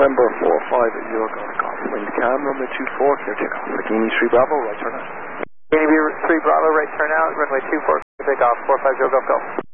November 45 Golf Golf. Wind calm, runway 24, clear takeoff. Guinea 3 Bravo, right turn out. Guinea 3 Bravo, right turn out, runway 24, clear takeoff, 45 Golf Golf.